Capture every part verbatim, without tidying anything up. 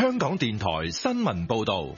香港電台新聞報道。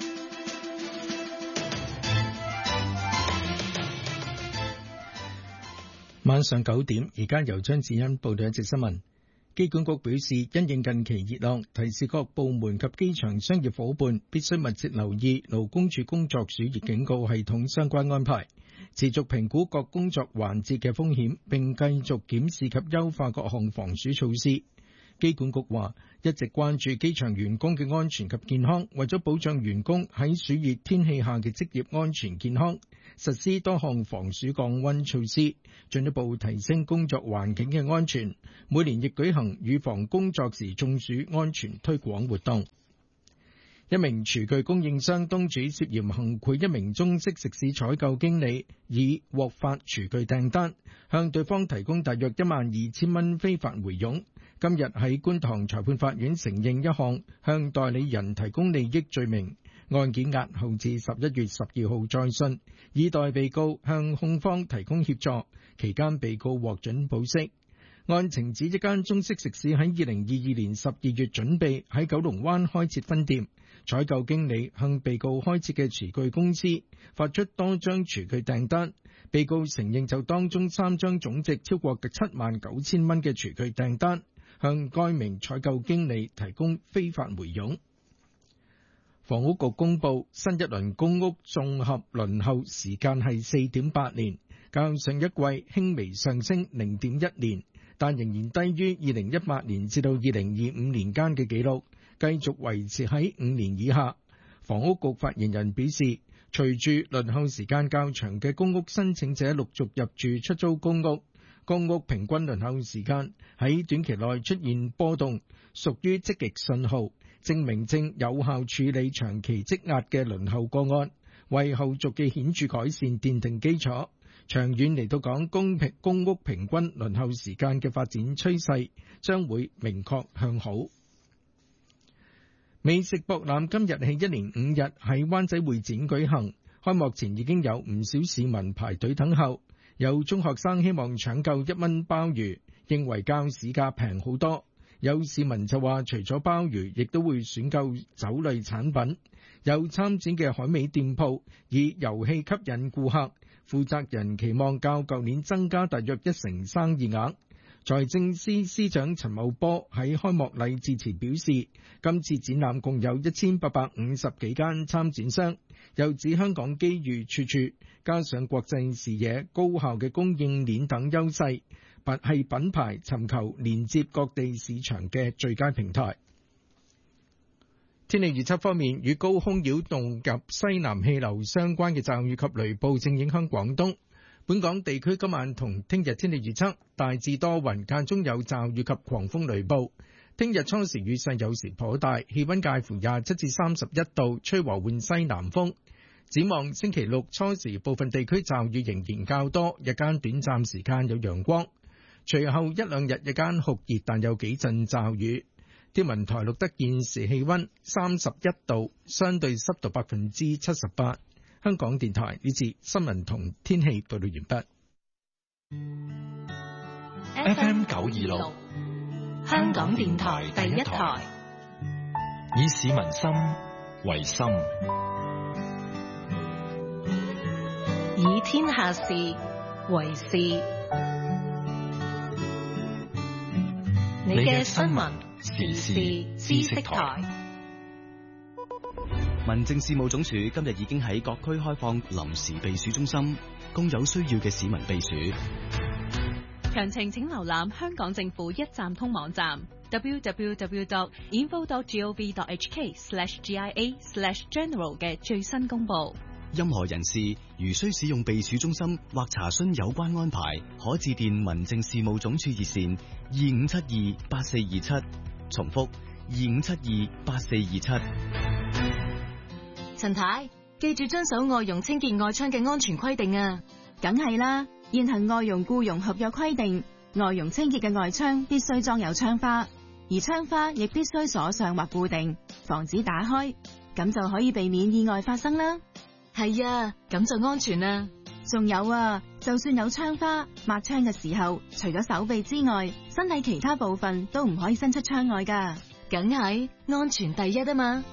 晚上九點，而家由張子欣報道一節新聞。機管局表示，因應近期熱浪，提示各部門及機場商業夥伴必須密切留意勞工處工作暑熱警告系統相關安排，持續評估各工作環節嘅風險，並繼續檢視及優化各項防暑措施。機管局話，一直關注機場員工嘅安全及健康，為咗保障員工喺暑熱天氣下嘅職業安全健康，實施多項防暑降溫措施，進一步提升工作環境嘅安全。每年亦舉行預防工作時中暑安全推廣活動。一名廚具供應商東主涉嫌行賄一名中式食肆採購經理，以獲發廚具訂單，向對方提供大約一萬二千蚊非法回佣。今日喺觀塘裁判法院承認一項向代理人提供利益罪名，案件押後至十一月十二號再訊，以待被告向控方提供協助。期間被告獲准保釋。案情指一間中式食肆喺二零二二年十二月準備喺九龍灣開設分店，採購經理向被告開設嘅廚具公司發出多張廚具訂單，被告承認就當中三張總值超過七萬九千蚊嘅廚具訂單，向該名採購經理提供非法回佣。房屋局公布新一輪公屋綜合輪候時間係四點八年，較上一季輕微上升零點一年，但仍然低於二零一八年至到二零二五年間嘅紀錄，繼續維持喺五年以下。房屋局發言人表示，隨住輪候時間較長嘅公屋申請者陸續入住出租公屋，公屋平均輪候時間喺短期內出現波動，屬於積極信號，證明正有效處理長期積壓嘅輪候個案，為後續嘅顯著改善奠定基礎。長遠嚟到講，公平公屋平均輪候時間嘅發展趨勢將會明確向好。美食博覽今日起一連五日喺灣仔會展舉行，開幕前已經有唔少市民排隊等候。有中學生希望搶購一蚊鮑魚，認為較市價平好多。有市民就話，除咗鮑魚，亦都會選購酒類產品。有參展嘅海味店鋪以遊戲吸引顧客，負責人期望較舊年增加大約一成生意額。財政司司長陳茂波喺開幕禮致辭表示，今次展覽共有一千八百五十幾間參展商，又指香港機遇處處，加上國際視野、高效嘅供應鏈等優勢，係品牌尋求連接各地市場嘅最佳平台。天氣預測方面，與高空擾動及西南氣流相關嘅驟雨及雷暴正影響廣東。本港地區今晚同聽日天氣預測大致多雲，間中有驟雨及狂風雷暴。聽日初時雨勢有時頗大，氣溫介乎廿七至三十一度，吹和緩西南風。展望星期六初時部分地區驟雨仍然較多，日間短暫時間有陽光。隨後一兩日日間酷熱，但有幾陣驟雨。天文台錄得現時氣溫三十一度，相對濕度百分之七十八。香港電台呢次新聞同天氣報道完畢。 F M 九二六， 香港電台第一台， 以市民心為心， 以天下事為事。你嘅新聞時事知識台。 民政事務總署今日已經喺各區開放臨時避暑中心，供有需要嘅市民避暑。 詳情請瀏覽香港政府一站通網站 double-u double-u double-u dot info dot gov dot h k slash g i a slash general 嘅最新公佈。 任何人士如需使用避暑中心或查詢有關安排，可致電民政事務總署熱線二五七二八四二七，重複二五七二八四二七。 陳太，記住遵守外傭清潔外窗嘅安全規定啊！梗係啦，現行外傭僱傭合約規定，外傭清潔嘅外窗必須裝有窗花，而窗花亦必須鎖上或固定，防止打開，咁就可以避免意外發生啦。係啊，咁就安全啦。仲有啊，就算有窗花，抹窗嘅時候，除咗手臂之外，身體其他部分都唔可以伸出窗外㗎。 梗係安全第一啊嘛。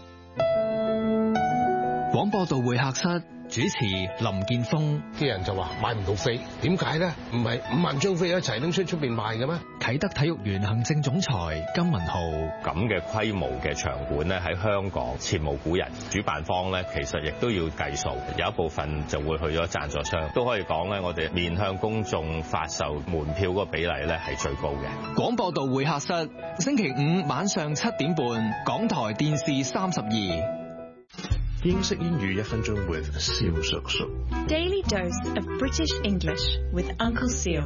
廣播道會客室主持林健鋒。 啲人就話買唔到飛，點解咧？唔係五萬張飛一齊拎出出邊賣嘅咩？ 啟德體育園行政總裁金文浩。 咁嘅規模嘅場館咧，喺香港前無古人。主辦方咧，其實亦都要計數，有一部分就會去咗贊助商。都可以講咧，我哋面向公眾發售門票嗰個比例咧係最高嘅。 廣播道會客室星期五晚上七點半，港台電視三十二。 英式英語一分鐘 with 蕭叔叔。 Daily dose of British English with Uncle Seal。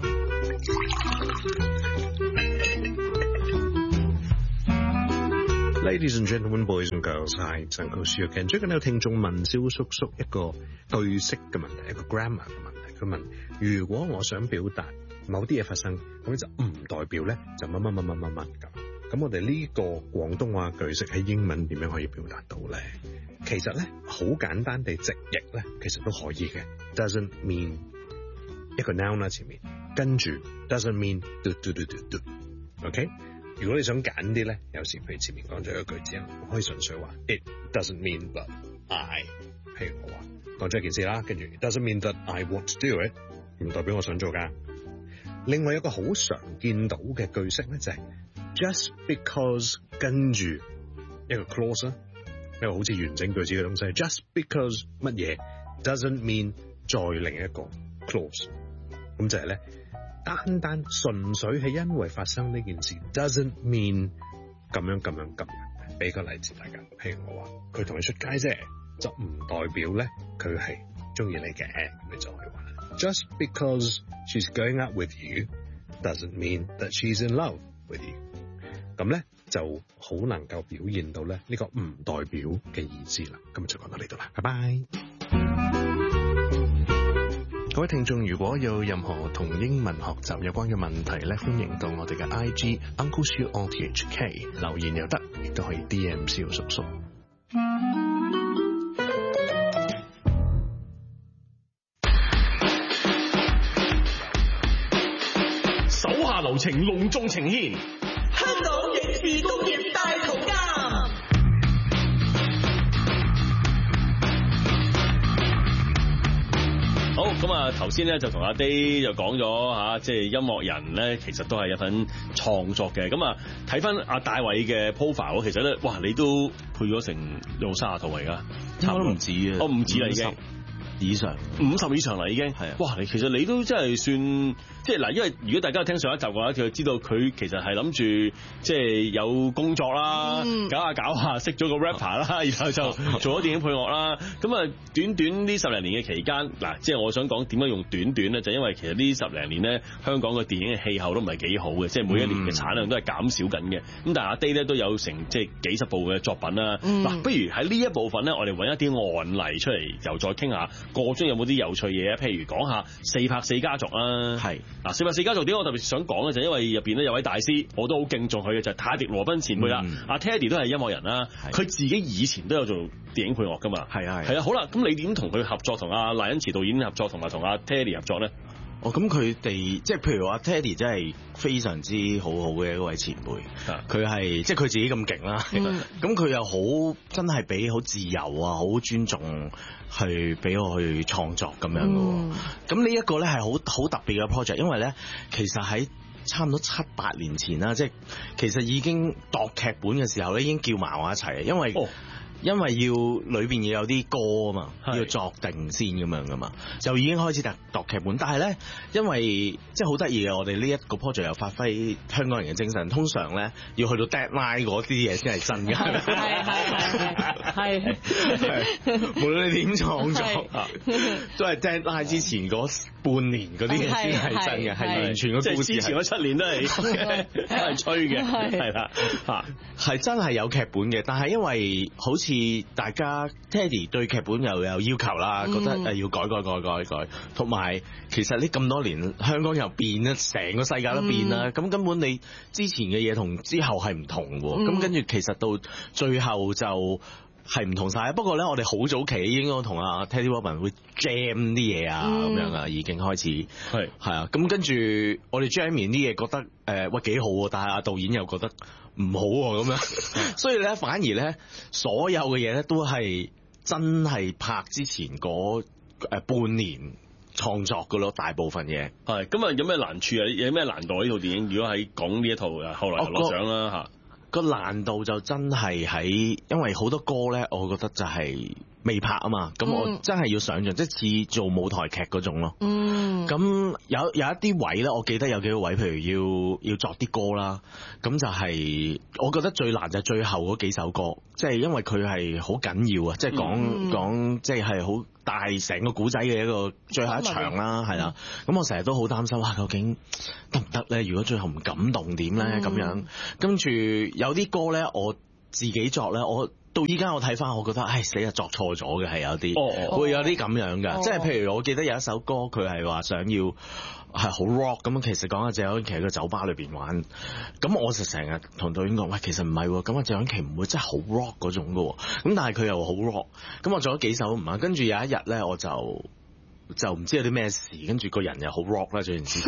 Ladies and gentlemen, boys and girls, hi, it's Uncle Seal again。最近有聽眾問蕭叔叔一個句式嘅問題，一個 grammar 嘅問題。佢問：如果我想表達某啲嘢發生，咁就唔代表咧就乜乜乜乜乜乜咁。咁我哋呢個廣東話句式喺英文點樣可以表達到咧？其實咧好簡單地直譯咧，其實都可以嘅。Doesn't mean 一個 noun 啦前面，跟住 doesn't mean do do do do do。OK， 如果你想揀啲咧，有時譬如前面講咗一句之後，可以純粹話 It doesn't mean that I， 譬如我話講咗一件事啦，跟住 doesn't mean that I want to do it， 唔代表我想做㗎。另外有一個好常見到嘅句式咧，就係 just because 跟住一個 clause 啦。一個好似完整句子嘅東西 ，just because 乜嘢 doesn't mean 再另一個 clause， 咁就係咧，單單純粹係因為發生呢件事 doesn't mean 咁樣咁樣咁樣。俾個例子大家，譬如我話佢同你出街啫，就唔代表咧佢係中意你嘅，咁你就可以話 just because she's going out with you doesn't mean that she's in love with you。咁咧就好能夠表現到咧呢個唔代表嘅意思啦。今日就講到呢度啦，拜拜。各位聽眾，如果有任何同英文學習有關嘅問題咧，歡迎到我哋嘅 I G Uncle Siu O T H K 留言又得，亦都可以 D M 蕭叔叔。 手下留情，隆重呈獻香港影視工業大圖鑑。好，咁啊，頭先咧就同阿 Day 就講咗吓，即係音樂人咧，其實都係一份創作嘅。咁啊，睇翻阿大偉嘅 profile， 其實咧，哇，你都配咗成有三十套嚟噶，差唔多唔止啊，哦，唔止啦已經。以上五十以上啦已經係啊！哇，你其實你都真係算即係嗱，因為如果大家聽上一集嘅話，佢就知道佢其實係諗住即係有工作啦，嗯、搞下搞下識咗個 rapper 啦，然後就做咗電影配樂啦。咁啊，短短呢十零年嘅期間，嗱，即係我想講點解用短短咧，就因為其實呢十零年咧，香港嘅電影嘅氣候都唔係幾好嘅，即係每一年嘅產量都係減少緊嘅。咁、嗯、但係阿 Day 咧都有成即係幾十部嘅作品啦。嗱、嗯，不如喺呢一部分咧，我哋揾一啲案例出嚟，又再傾下。個中有冇啲有趣嘢啊？譬如講下四拍四家族啊，係嗱四拍四家族點解我特別想講咧？就因為入邊咧有位大師，我都好敬重佢嘅，就係、是、泰迪羅賓前輩啦。阿、嗯、Teddy 都係音樂人啦，佢自己以前都有做電影配樂噶嘛。係啊係啊，好啦，咁你點同佢合作？同阿賴恩慈導演合作，同埋同阿 Teddy 合作咧？ 哦，咁佢哋即係譬如話 Teddy 真係非常之好好嘅一位前輩，佢係即係佢自己咁勁啦，咁佢又好真係俾好自由啊，好尊重去俾我去創作咁樣嘅。咁呢一個咧係好好特別嘅 project， 因為咧其實喺差唔多七八年前啦，即係其實已經度劇本嘅時候咧，已經叫埋我一齊，因為。哦因為要裏邊要有啲歌啊嘛，要作定先咁樣噶嘛，就已經開始度度劇本。但係咧，因為即係好得意嘅，我哋呢一個 project 又發揮香港人嘅精神。通常咧要去到 deadline 嗰啲嘢先係真嘅，係係係係，無論你點創作啊，都係 deadline 之前嗰半年嗰啲嘢先係真嘅，係完全個故事。之前嗰七年都係都係吹嘅，係啦嚇，係真係有劇本嘅。但係因為好似大家 Teddy 對劇本又有要求啦，覺得誒要改改改改改，同埋其實呢咁多年香港又變啦，成個世界都變啦，咁、嗯、根本你之前嘅嘢同之後係唔同喎，咁、嗯、跟住其實到最後就係唔同晒。不過咧，我哋好早期應該同阿 Teddy Robin 會 jam 啲嘢啊，咁、嗯、樣啊，已經開始係係啊。咁跟住我哋 jam 完啲嘢，覺得誒、呃、喂幾好喎，但係阿導演又覺得唔好喎，咁樣。所以咧，反而咧，所有嘅嘢咧都係真係拍之前嗰誒半年創作㗎咯，大部分嘢係。咁啊，有咩難處啊？有咩難度呢套電影？如果喺講呢一套啊，後來又攞獎啦嚇。 個難度就真係喺，因為好多歌咧，我覺得就係未拍啊嘛，咁我真係要想像，即係似做舞台劇嗰種咯。嗯，咁有有一啲位咧，我記得有幾個位，譬如要要作啲歌啦，咁就係我覺得最難就係最後嗰幾首歌，即係因為佢係好緊要啊，即係講講即係係好大成個古仔嘅一個最後一場啦，係啦。咁我成日都好擔心，哇，究竟得唔得咧？如果最後唔感動點咧？咁樣跟住有啲歌咧，我自己作咧，我。到依家我睇翻，我覺得唉死啊，作錯咗嘅係有啲，哦、會有啲咁樣㗎。哦、即係譬如我記得有一首歌，佢係話想要係好 rock 咁，其實講阿謝安琪喺個酒吧裏邊玩。咁我就成日同導演講，喂，其實唔係喎，咁阿謝安琪唔會真係好 rock 嗰種㗎喎。咁但係佢又好 rock。咁我做咗幾首唔啱，跟住有一日咧，我就就唔知有啲咩事，跟住個人又好 rock 啦，做件事。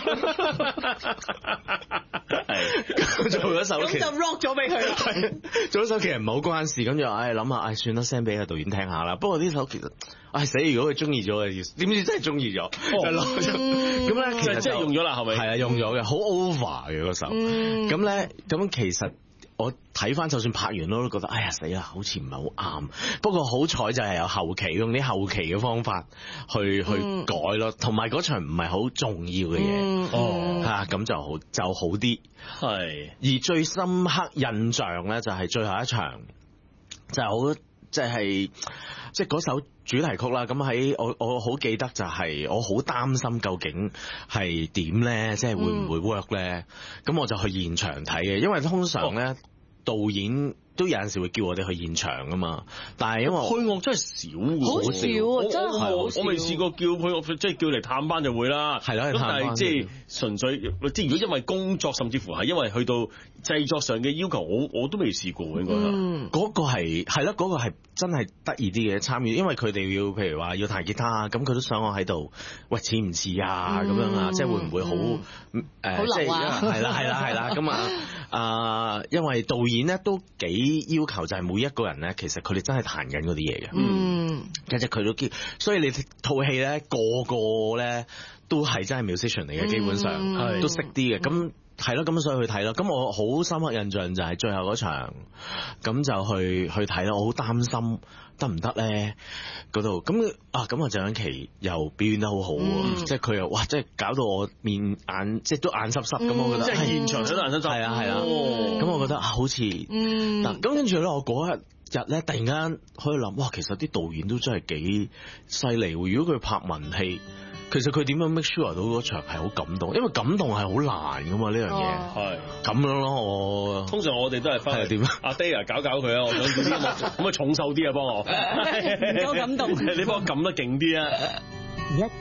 係做咗首，咁就 rock 咗俾佢啦。做咗首其實唔係好關事，咁就唉諗下，唉算啦 send 俾個導演聽下啦。不過呢首其實唉死，如果佢中意咗嘅，點知真係中意咗。咁咧其實真係用咗啦，係咪？係啊，用咗嘅，好 over 嘅嗰首。咁咧咁其實。我睇翻就算拍完咯，都覺得哎呀死啦，好似唔係好啱。不過好彩就係有後期，用啲後期嘅方法去去改咯，同埋嗰場唔係好重要嘅嘢，哦嚇咁就好就好啲。係。而最深刻印象咧就係最後一場，就係好即係即係嗰首主題曲啦。咁喺我我好記得就係我好擔心究竟係點咧，即係會唔會 work 咧？咁、嗯、我就去現場睇嘅，因為通常咧、哦、導演都有陣時會叫我哋去現場噶嘛。但係因為配樂真係少喎，好少啊，真係我我未試過叫配樂，即係叫嚟探班就會啦。係啦，咁但係即係純粹即係如果因為工作，甚至乎係因為去到製作上嘅要求，我我都未試過應該。嗯，嗰個係係咯，嗰個係真係得意啲嘅參與，因為佢哋要譬如話要彈吉他啊，咁佢都想我喺度，喂似唔似啊咁樣啊，即係會唔會好誒？即係係啦係啦係啦咁啊啊！因為導演咧都幾要求，就係每一個人咧，其實佢哋真係彈緊嗰啲嘢嘅。嗯，其實佢都叫，所以你套戲咧個個咧都係真係 musician 嚟嘅，基本上、嗯、都識啲嘅。咁係咯，咁所以去睇咯。咁我好深刻印象就係最後嗰場，咁就去去睇咯。我好擔心得唔得咧嗰度。咁啊，咁啊謝安琪又表現得好好喎，嗯、即係佢又哇，即係搞到我面眼即係都眼濕濕咁，嗯、我覺得即係現場都眼濕濕。係啊係啊，咁、哦、我覺得好似嗱，咁跟住咧，我嗰日日咧突然間可以諗，哇，其實啲導演都真係幾犀利喎。如果佢拍文戲，其實佢點樣 make sure 到嗰場係好感動？因為感動係好難噶嘛，呢樣嘢係咁樣咯。我通常我哋都係翻嚟點阿 Day 搞搞佢啊，我想點啊，咁啊重手啲啊，幫我唔夠感動，你幫我撳得勁啲啊！